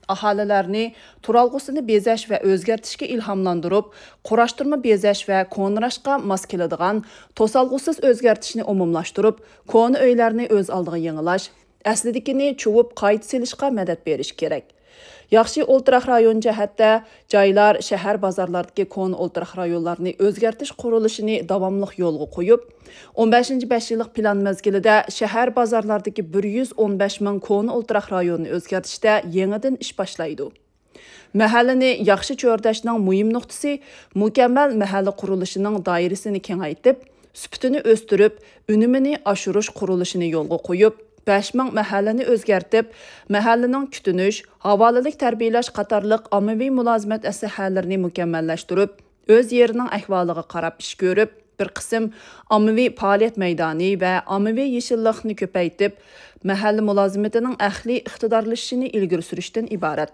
aholilarni turalg'usini bezash va o'zgartishga ilhomlantirib, qurashtirma bezash va ko'nrashqa mos keladigan to'salg'usiz o'zgartishni umumlashtirib, ko'na uylarni o'z oldiga yangilash, aslidikini chuvib qayta silishga madad berish kerak. Yaxshi o'ltiraq rayon jihatda joylar shahar bozorlaridagi ko'na o'ltiraq rayonlarni o'zgartish qurilishini davomli yo'lga qo'yib, 15-5 yillik plan mezgilida shahar bozorlaridagi 115 ming ko'na o'ltiraq rayonni o'zgartishda yangidan ish boshlaydi. Mahallani yaxshi cho'rdashning muhim nuqtasi mukammal mahalla qurilishining doirasini kengaytib, sifatini o'stirib, unumini oshirish qurilishini yo'lga qo'yib, 5 ming mahallani o'zgartib, mahallaning kutunish, havolalik tarbiyalash qatorliq ommaviy mulozimat asosalarini mukammallashtirib, o'z yerining ahvoliga qarab ish ko'rib, bir qism ommaviy faoliyat maydoni va ommaviy yeshillikni ko'paytib, mahalla mulozimatining ahli iqtidorlashishini ilgari surishdan iborat.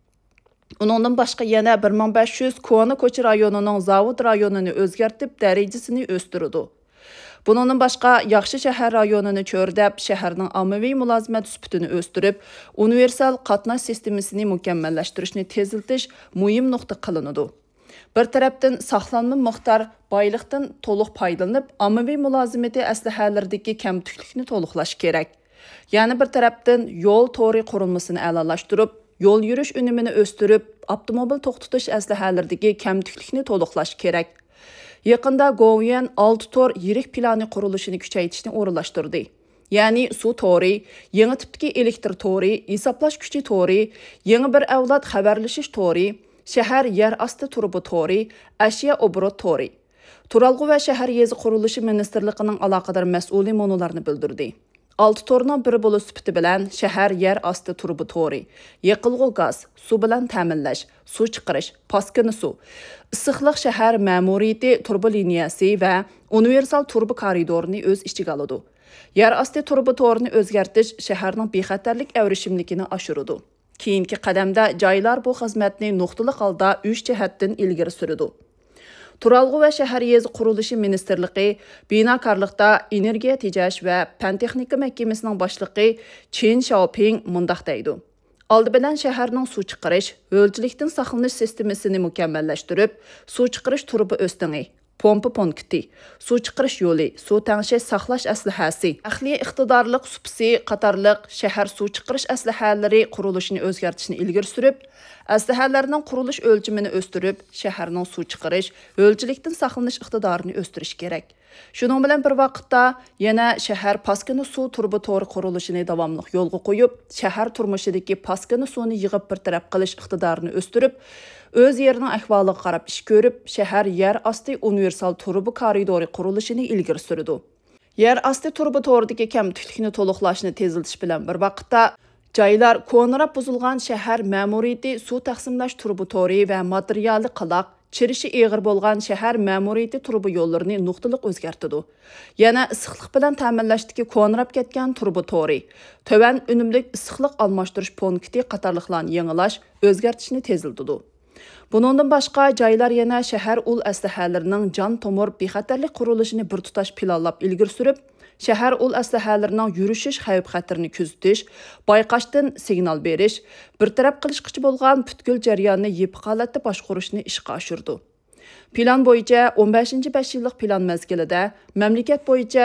Uningdan boshqa yana 1500 ko'na ko'cha rayonining zavod rayonini o'zgartib, darajasini o'stirdi. Bundan başqa yaxshi shahar rayonini cho'rdab, shaharning ommaviy mulozimat sifatini o'stirib, universal qatnash sistemasini mukammallashtirishni teziltish muhim nuqta qilinadi. Bir tarafdan saqlanma miqdor boyliqdan to'liq foydalanib, ommaviy mulozimati aslahalaridagi kamtuklikni to'liqlash kerak. Yana bir tarafdan yo'l to'ri qurilmasini a'lolashtirib, yo'l yurish unumini o'stirib, avtomobil to'xtatish aslahalaridagi kamtuklikni to'liqlash kerak. Yaqında Govian 6 tor yirik plani qurilishini kuchaytirishni o'rinlashtirdi. Ya'ni suv tori, yangi tipdagi elektr tori, hisoblash kuchi tori, yangi bir avlod xabarlashish tori, shahar yer osti turbi tori, ashyo obrot tori. Turalg'u va shahar yezi qurilishi ministrligining aloqador mas'uli monolarni bildirdi. 6 torning biri bo'lish sifati bilan shahar yer osti turbi tori, yiqilg'u gaz, suv bilan ta'minlash, suv chiqarish, paskini suv, issiqlik shahar ma'muriyati turbi liniyasi va universal turbi koridorini o'z ichiga oladi. Yer osti turbi torini o'zgartirish shaharning bexatarlik avrishimligini oshiradi. Keyingi qadamda joylar bu xizmatni nuqtali holda 3 jihatdan ilgari suradi. Turalg'u va shahar yezi qurilishi ministrligi binokorlikda energiya tejash va fan texnika mahkamasining boshlig'i Chen Xiaoping mundaq deydi. Oldi bilan shaharning suv chiqarish, o'lchilikdan saqlanish sistemasini mukammallashtirib, suv chiqarish turbi o'stingi, pompa punkti, suv chiqarish yo'li, suv tangshish saqlash aslahasi, ahli iqtidorliq supsi qatorliq shahar suv chiqarish aslahalari qurilishini o'zgartirishni ilgari surib, aslahalarning qurilish o'lchimini o'stirib, shaharning suv chiqarish, o'lchilikdan saqlanish iqtidorini o'stirish kerak. Shuning bilan bir vaqtda yana shahar paskini suv turbi to'ri qurilishini davomli yo'lga qo'yib, shahar turmushidagi paskini suvni yig'ib bir taraf qilish iqtidorini o'stirib, o'z yerining ahvoliga qarab ish ko'rib, shahar yer osti universal turbi koridori qurilishini ilgari surdi. Yer osti turbi to'ridagi kamtuklikni to'liqlashni teziltish bilan bir vaqtda joylar ko'nrab buzilgan shahar ma'muriyati suv taqsimlash turbi to'ri va materiali qaloq, chirishi eg'ir bo'lgan shahar ma'muriyati turbi yo'llarini nuqtaliq o'zgartirdi. Yana issiqlik bilan ta'minlashdagi ko'nrab ketgan turbi to'ri, tovan unumlik issiqlik almashtirish punkti qatorliqlarni yangilash, o'zgartishni teziltirdi. Bundan boshqa joylar yana shahar ul aslahalarining jon tomir bexatarlik qurilishini bir tutash planlab ilgari surib, shahar ul aslahalarining yurishish xavf-xatarni kuzatish, bayqashdan signal berish, bir taraf qilishqichi bo'lgan butkul jarayonni yepiq holatda boshqarishni ishga oshirdi. Plan bo'yicha 15-5 yillik plan mezgilida mamlakat bo'yicha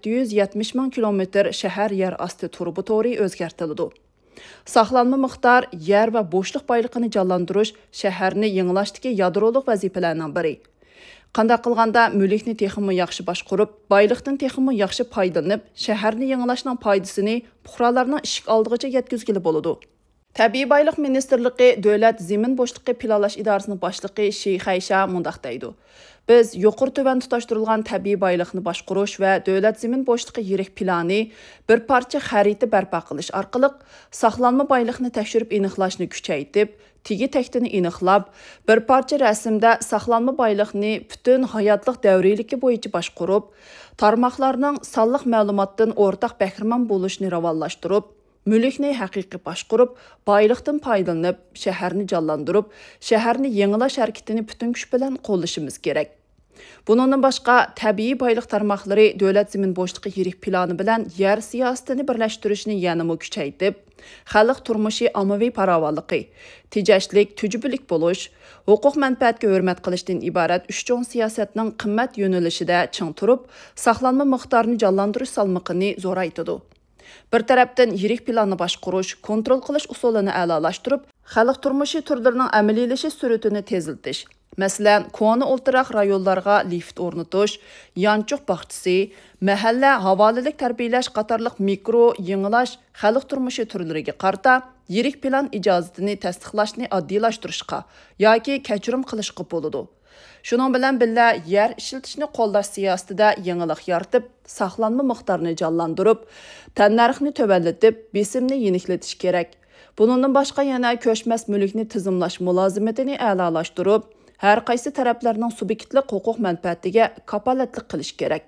770 ming kilometr shahar yer osti turbi to'ri o'zgartirildi. Saqlanma miqdor, yer va bo'shliq boyligini jonlantirish shaharni yangilashdagi yadroliq vazifalarning biri. Qanday qilganda mulkni texmi yaxshi boshqarib, boyliqdan texmi yaxshi foydalanib, shaharni yangilashning foydasini fuqarolarning ishik oldigacha yetkazgili bo'ladi. Tabiiy boyliq ministrligi davlat zamin bo'shliqi planlash idorasining boshlig'i Shi Haysha mundaq deydi. Biz yuqori tuban tutashtirilgan tabiiy boyliqni boshqarish va davlat zamin bo'shliqi yirik plani bir parcha xarita barpo qilish orqali saqlanma boyliqni tekshirib aniqlashni kuchaytirib, tigi taktini aniqlab, bir parcha rasmda saqlanma boyliqni butun hayotlik davriyaligi bo'yicha boshqarib, tarmoqlarning sonliq ma'lumotdan o'rtaq bahramand bo'lishni ravonlashtirib, mulkni haqiqiy boshqarib, boyliqdan foydalanib, shaharni jonlantirib, shaharni yangilash harakatini butun kuch bilan qo'llashimiz kerak. Bunundan başqa, təbii baylıq tarmaqları dövlət zimin boşluqi yirik planı bilan yer siyasətini birləşdirishni yanımı küçəytib, xalq turmushi ommaviy paravanlıqı, tejashlik, tücübülük buluş, huquq mənfəətə hörmət qilishdan ibarat üç cho'ng siyasətning qimmat yo'nalishida ching turib, saqlanma miqdorini jonlantirish salmaqini zo'raytidi. Bir tarafdan yirik planni boshqarish, kontrol qilish usulini a'lolashtirib, xalq turmushi turlarining amaliylashish sur'atini tezlatish. Masalan, koni o'ltiraq rayonlarga lift o'rnatish, yanchuq baxchisi, mahalla havolilik tarbiyalash qatorliq mikro yangilash xalq turmushi turlariga qarta yirik plan ijozatini tasdiqlashni oddiylashtirishga yoki kechirim qilishga bo'ladi. Shuning bilan birga yer ishlatishni qo'llash siyosatida yangilik yaratib, saqlanma miqdorini jonlantirib, tannarxni tuvallatib, besimni yeniklatish kerak. Bundan boshqa yana ko'chmas mulkni tizimlash mulozimatini a'lolashtirib, har qaysi taraflarning subyektlik huquq manfaatiga kapolatlik qilish kerak.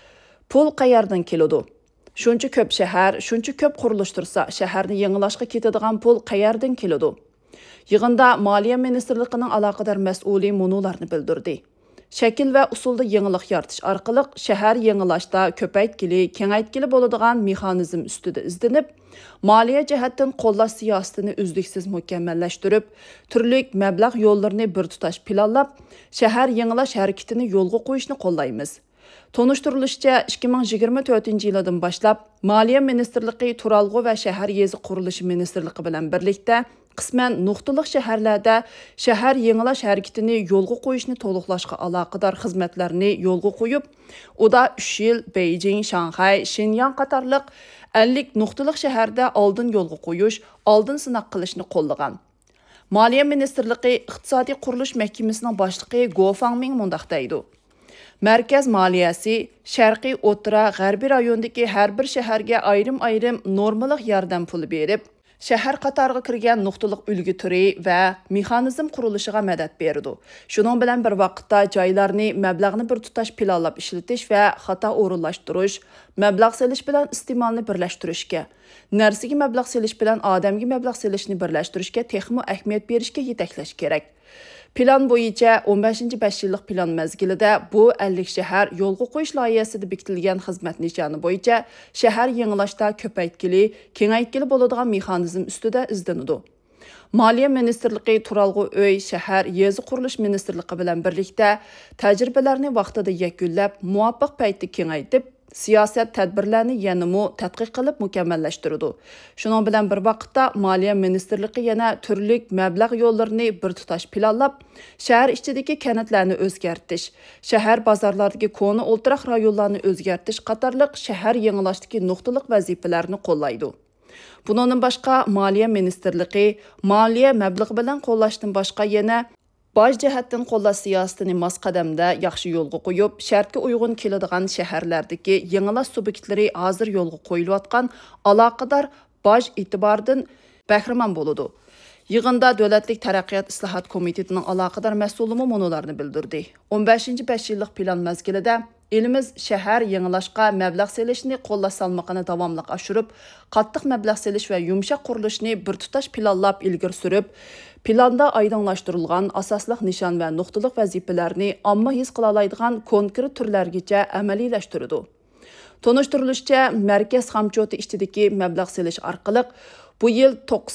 Pul qayerdan keladi? Shuncha ko'p shahar, shuncha ko'p qurilish tursa, shaharni yangilashga ketadigan pul qayerdan keladi? Yig'inda Moliya ministrligining aloqador mas'uli munolarni bildirdi. Shakil va usulda yangilik yaratish orqali shahar yangilashda ko'paytkili, kengaytkili bo'ladigan mexanizm ustida izlanib, moliya jihatdan qo'llash siyosatini uzluksiz mukammallashtirib, turli mablag' yo'llarini bir tutash planlab, shahar yangilash harakatini yo'lga qo'yishni qo'llaymiz. Tonushtirilishicha 2024-yildan boshlab Moliya ministrligi Turalg'u va shahar yezi qurilishi ministrligi bilan birlikda qisman nuqtaliq shaharlarda shahar yangilash harakatini yo'lga qo'yishni to'liqlashga aloqador xizmatlarni yo'lga qo'yib, uda 3 yil Beijing, Shanxay, Shenyang qatorliq 50 nuqtaliq shaharda oldin yo'lga qo'yish, oldin sinaq qilishni qo'llagan. Moliya ministrligi iqtisodiy qurilish mahkamasining boshlig'i Go Fangming mundaq deydi. Markaz moliyasi sharqiy, o'rta, g'arbiy rayondagi har bir shaharga ayrim-ayrim normalik yordam puli berib, shahar qatoriga kirgan nuqtaliq ulgu turi va mexanizm qurilishiga madad berdi. Shuning bilan bir vaqtda joylarni mablag'ni bir tutash planlab ishlatish va xato o'rinlashtirish, mablag' selish bilan iste'molni birlashtirishga, narsaga mablag' selish bilan odamga mablag' selishni birlashtirishga texmo ahamiyat berishga yetaklash kerak. Plan bo'yicha 15-5 yillik plan mezgilida bu 50 shahar yo'lga qo'yish loyihasida bekitilgan xizmat nishoni bo'yicha shahar yangilashda ko'paytkili, kengaytkili bo'ladigan mexanizm ustida izlanadi. Moliya ministrligi Turalg'u uy, shahar, yezi qurilish ministrligi bilan birlikda tajribalarni vaqtida yakunlab, muvofiq paytda kengaytib, siyosat tadbirlarni yanamı tadqiq qilib mukammallashtirdi. Shuning bilan bir vaqtda Moliya ministrligi yana turli mablag' yo'llarini bir tutash planlab, shahar ichidagi kanatlarni o'zgartirish, shahar bozorlaridagi koni o'ltiraq rayonlarni o'zgartirish qatorliq shahar yangilashdagi nuqtaliq vazifalarni qo'llaydi. Bundan boshqa Moliya ministrligi moliya mablag'i bilan qo'llashdan boshqa yana boj jihatdan qo'llash siyosatini mos qadamda yaxshi yo'lga qo'yib, shartga uyg'un keladigan shaharlardagi yangilash subyektlari hozir yo'lga qo'yilayotgan aloqador boj e'tiboridan bahramand bo'ladi. Yig'inda Davlatlik taraqqiyot islohot komitetining aloqador mas'uli munolarni bildirdi. 15-5 yillik plan mezgilida elimiz shahar yangilashga mablag' selishni qo'llash salmoqini davomli oshirib, qattiq mablag' selish va yumshoq qurilishni bir tutash planlab ilgari surib, planda oydinlashtirilgan asosli nishon va nuqtaliq vazifalarni omma his qila oladigan konkret turlargacha amaliylashtirdi. Tonishtirilishicha, markaz hamchoti ichidagi mablag' selish orqali bu yil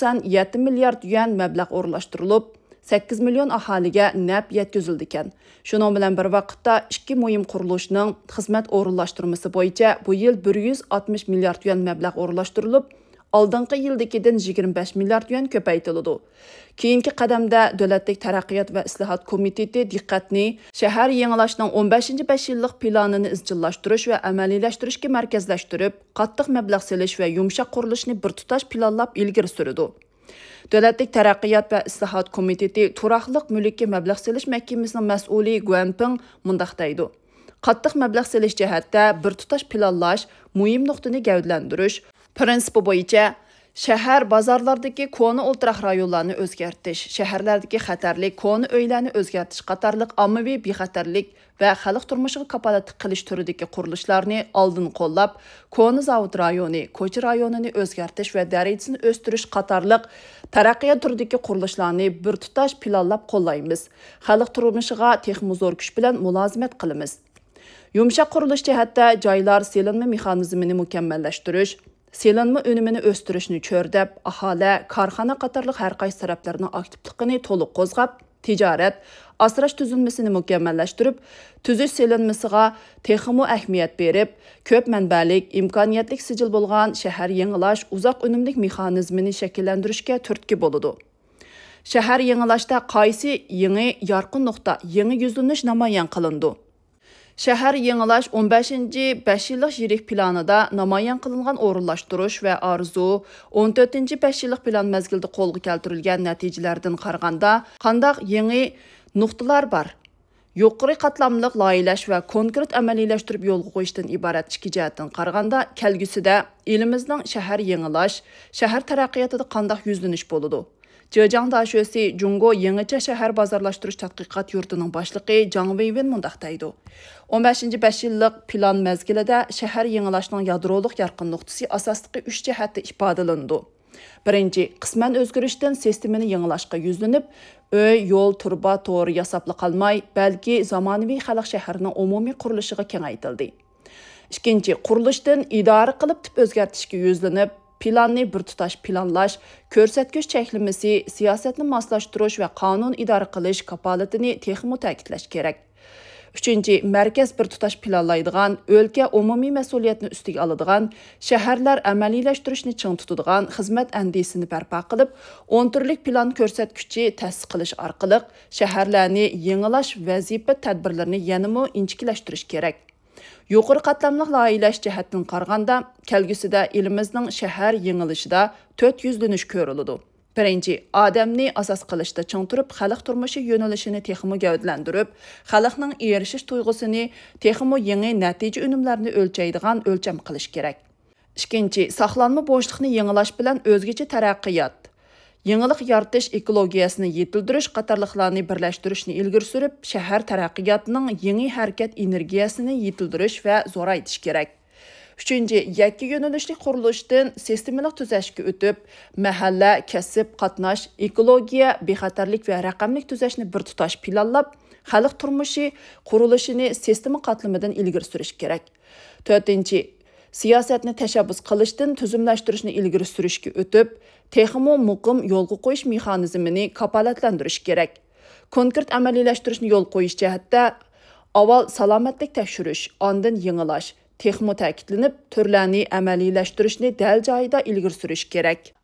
97 milliard yuan mablag' o'rlashtirilib, 8 million aholiga naf yetkazildi ekan. Shuning bilan bir vaqtda ikki muhim qurilishning xizmat o'rinlashtirmasi bo'yicha bu yil 160 milliard yuan mablag' o'rinlashtirilib, oldingi yildagidan 25 milliard yuan ko'paytirildi. Keyingi qadamda Davlatlik taraqqiyot va islohot komiteti diqqatni shahar yangilashning 15-5 yillik planini izchillashtirish va amaliylashtiriishga markazlashtirib, qattiq mablag' selish va yumshoq qurilishni bir tutash planlab ilgari surdi. Davlatlik taraqqiyot va islohot komiteti turaqliq mulkka mablag' selish mahkamasining mas'uli Guanping mundaq deydi. Qattiq mablag' selish jihatda bir tutash planlash, muhim nuqtani gavdalantirish prinsipi bo'yicha Şəhər, bazarlardakı konu oturaq rayonlarını özgərtiş, şəhərlərdəki xətərlik, konu öylərini özgərtiş qatarlıq ammavi bexətərlik və xalq turmuşuğa kapalatlık qilish türüdəki qurilishlarni oldin qollab, konu zavod rayoni, ko'cha rayonini özgərtiş və dərəcəsini östürüş qatarlıq taraqqiyot türüdəki qurilishlarni bir tutash planlab qollaymiz. Xalq turmuşuğa texmi zo'r kuch bilan mulozimat qilamiz. Yumshaq qurilish jihatda joylar selinma mexanizmini mukammallashtirish, selinma önümünü östürüşünü çördəb, ahali, karxana qatarlıq hər qaysı tərəflərinin aktivliqini to'liq qo'zg'ab, tijorat, asrash tuzilmasini mukammalashtirib, tuzish selinmasiga texmi ahamiyat berib, ko'p manbalik, imkoniyatlik sijil bo'lgan shahar yangilash, uzoq unumlik mexanizmini shakllantirishga turtki bo'ladi. Shahar yangilashda qaysi yangi yorqin nuqta, yangi yuzlanish namoyon qilindi. Şəhər yenilaş 15-ci 5 yıllık yirik planında namayan qılınğan orunlaşdırış və arzu 14-ci 5 yıllık plan məzgildə qolğa keltirilgan nəticələrdən qaraganda qandaq yeni nöqtələr var. Yuqori qatlamlıq layihələş və konkret əməliləşdirib yolğa qoyuşdan ibarət iki cəhətdən qaraganda kəlgüsüdə elimizдің şəhər yenilaş, şəhər tərəqqiyatında qandaq yüzleniş boludu. Zhejiang daşösi Jungo Yeniçe Şəhər Bazarlaşdırış Tədqiqat Yurdu'nun başlığı Zhang Weiwen mundaq deydi. 15-ci 5 yıllık plan məzgilində şəhər yenilaşının yadroluq yarqın nöqtəsi asaslıqı 3 cəhətdə ifadələndi. Birinci, qismən özgürüşdən sistemini yenilaşqa yüzlənib, öy, yol, turba, toru yasaplı qalmay, bəlkə zamanıvi xalq şəhərinin umumi quruluşuğa kengaytildi. İkinci, quruluşdan idarə qılıb tip özgərtişki yüzlənib, planni bir tutaş planlash, ko'rsatkich cheklimasi, siyosatni moslashtirish va qonun idora qilish kapolatini texmi ta'kidlash kerak. Uchinchi, markaz bir tutash planlaydigan, o'lka umumiy mas'uliyatni ustiga oladigan, shaharlar amaliylashtiriishni ching tutadigan xizmat andisini barpo qilib, 10 turlik plan ko'rsatkichi ta'sis qilish orqali shaharlarni yangilash vazifa tadbirlarini yanada inchiklashtirish kerak. Yuqori qatlamlıq layihələş cəhətdən qaraganda, kəlgüsüdə elimizдің şəhər yengilishida 4 yüzleniş görülüdü. Birinci, adamni asas qilishda ching turib, xalq turmushi yo'nalishini texmi gavdlantirib, xalqning erishish tuyg'usini texmi yangi natija unumlarini o'lchaydigan o'lcham qilish kerak. Ikkinchi, saqlanma bo'shliqni yangilash bilan o'zgacha taraqqiyot, yangilik yaratish ekologiyasini yetildirish qatorliqlarni birlashtirishni ilgari surib, shahar taraqqiyotining yangi harakat energiyasini yetildirish va zo'raytish kerak. Uchinchi, yakka yo'nalishli qurilishdan sistemalik tuzashga o'tib, mahalla, kasb, qatnash, ekologiya, bexatarlik va raqamlik tuzashni bir tutash planlab, xalq turmushi qurilishini sistema qatlamidan ilgari surish kerak. To'rtinchi, siyosatni tashabbus qilishdan tuzumlashtirishni ilgari surishga o'tib, texmi muqim yo'lga qo'yish mexanizmini kapolatlantirish kerak. Konkret amaliylashtiriishni yo'l qo'yish jihatda avval salomatlik tekshirish, ondan yangilash, texmi ta'kidlanib, turlarni amaliylashtiriishni dal joyida ilgari surish kerak.